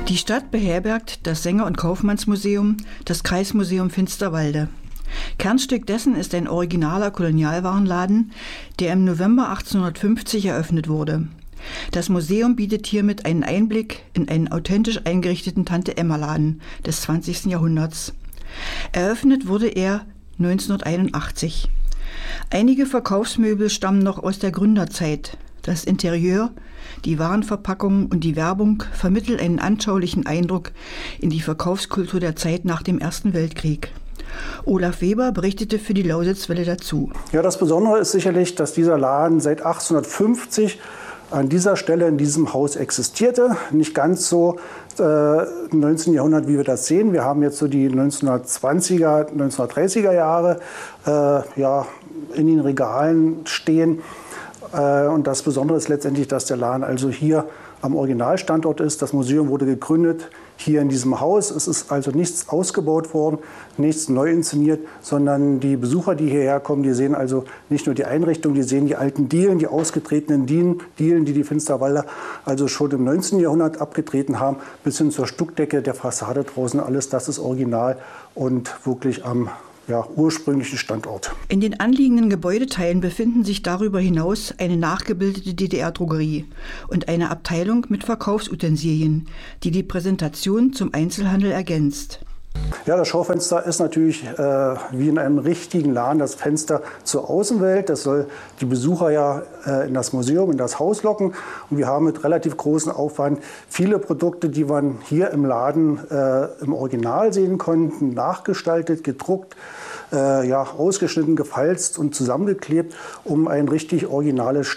Die Stadt beherbergt das Sänger- und Kaufmannsmuseum, das Kreismuseum Finsterwalde. Kernstück dessen ist ein originaler Kolonialwarenladen, der im November 1850 eröffnet wurde. Das Museum bietet hiermit einen Einblick in einen authentisch eingerichteten Tante-Emma-Laden des 20. Jahrhunderts. Eröffnet wurde er 1981. Einige Verkaufsmöbel stammen noch aus der Gründerzeit. Das Interieur, die Warenverpackung und die Werbung vermitteln einen anschaulichen Eindruck in die Verkaufskultur der Zeit nach dem Ersten Weltkrieg. Olaf Weber berichtete für die Lausitzwelle dazu. Ja, das Besondere ist sicherlich, dass dieser Laden seit 1850 an dieser Stelle in diesem Haus existierte. Nicht ganz so im 19. Jahrhundert, wie wir das sehen. Wir haben jetzt so die 1920er, 1930er Jahre in den Regalen stehen. Und das Besondere ist letztendlich, dass der Laden also hier am Originalstandort ist. Das Museum wurde gegründet hier in diesem Haus. Es ist also nichts ausgebaut worden, nichts neu inszeniert, sondern die Besucher, die hierher kommen, die sehen also nicht nur die Einrichtung, die sehen die alten Dielen, die ausgetretenen Dielen, die die Finsterwalder also schon im 19. Jahrhundert abgetreten haben, bis hin zur Stuckdecke der Fassade draußen. Alles das ist original und wirklich am ursprünglichen Standort. In den anliegenden Gebäudeteilen befinden sich darüber hinaus eine nachgebildete DDR-Drogerie und eine Abteilung mit Verkaufsutensilien, die die Präsentation zum Einzelhandel ergänzt. Ja, das Schaufenster ist natürlich wie in einem richtigen Laden das Fenster zur Außenwelt. Das soll die Besucher in das Museum, in das Haus locken. Und wir haben mit relativ großem Aufwand viele Produkte, die man hier im Laden im Original sehen konnten, nachgestaltet, gedruckt, ausgeschnitten, gefalzt und zusammengeklebt, um ein richtig originales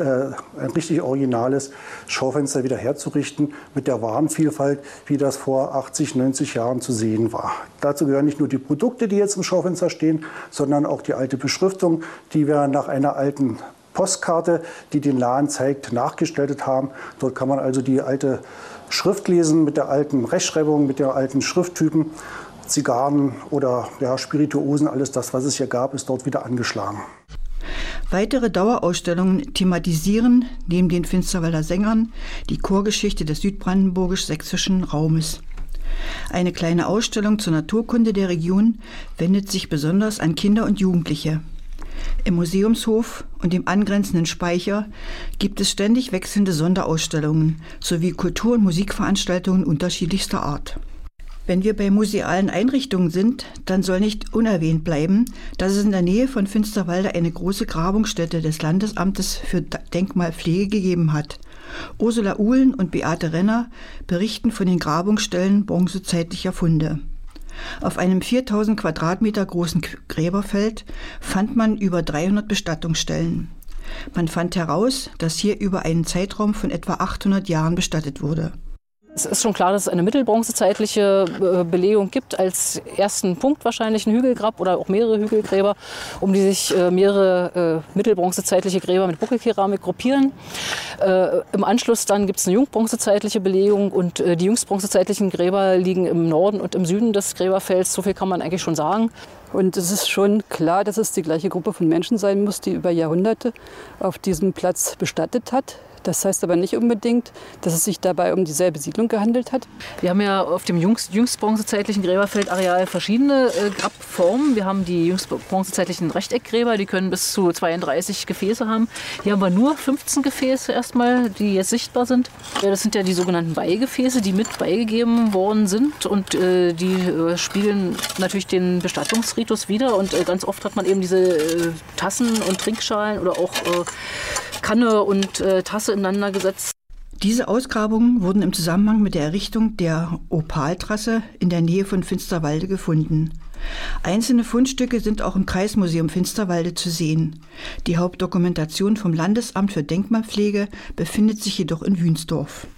Schaufenster wieder herzurichten mit der Warenvielfalt, wie das vor 80, 90 Jahren zu sehen war. Dazu gehören nicht nur die Produkte, die jetzt im Schaufenster stehen, sondern auch die alte Beschriftung, die wir nach einer alten Postkarte, die den Laden zeigt, nachgestaltet haben. Dort kann man also die alte Schrift lesen mit der alten Rechtschreibung, mit den alten Schrifttypen. Zigarren oder Spirituosen, alles das, was es hier gab, ist dort wieder angeschlagen. Weitere Dauerausstellungen thematisieren neben den Finsterwalder Sängern die Chorgeschichte des südbrandenburgisch-sächsischen Raumes. Eine kleine Ausstellung zur Naturkunde der Region wendet sich besonders an Kinder und Jugendliche. Im Museumshof und dem angrenzenden Speicher gibt es ständig wechselnde Sonderausstellungen sowie Kultur- und Musikveranstaltungen unterschiedlichster Art. Wenn wir bei musealen Einrichtungen sind, dann soll nicht unerwähnt bleiben, dass es in der Nähe von Finsterwalde eine große Grabungsstätte des Landesamtes für Denkmalpflege gegeben hat. Ursula Uhlen und Beate Renner berichten von den Grabungsstellen bronzezeitlicher Funde. Auf einem 4000 Quadratmeter großen Gräberfeld fand man über 300 Bestattungsstellen. Man fand heraus, dass hier über einen Zeitraum von etwa 800 Jahren bestattet wurde. Es ist schon klar, dass es eine mittelbronzezeitliche Belegung gibt, als ersten Punkt wahrscheinlich ein Hügelgrab oder auch mehrere Hügelgräber, um die sich mehrere mittelbronzezeitliche Gräber mit Buckelkeramik gruppieren. Im Anschluss dann gibt es eine jungbronzezeitliche Belegung und die jüngstbronzezeitlichen Gräber liegen im Norden und im Süden des Gräberfelds. So viel kann man eigentlich schon sagen. Und es ist schon klar, dass es die gleiche Gruppe von Menschen sein muss, die über Jahrhunderte auf diesem Platz bestattet hat. Das heißt aber nicht unbedingt, dass es sich dabei um dieselbe Siedlung gehandelt hat. Wir haben ja auf dem jüngstbronzezeitlichen Gräberfeldareal verschiedene Grabformen. Wir haben die jüngstbronzezeitlichen Rechteckgräber, die können bis zu 32 Gefäße haben. Hier haben wir nur 15 Gefäße erstmal, die jetzt sichtbar sind. Ja, das sind ja die sogenannten Weihgefäße, die mit beigegeben worden sind. Und die spiegeln natürlich den Bestattungsritus wider. Und ganz oft hat man eben diese Tassen und Trinkschalen oder auch Kanne und Tasse ineinander gesetzt. Diese Ausgrabungen wurden im Zusammenhang mit der Errichtung der Opaltrasse in der Nähe von Finsterwalde gefunden. Einzelne Fundstücke sind auch im Kreismuseum Finsterwalde zu sehen. Die Hauptdokumentation vom Landesamt für Denkmalpflege befindet sich jedoch in Wünsdorf.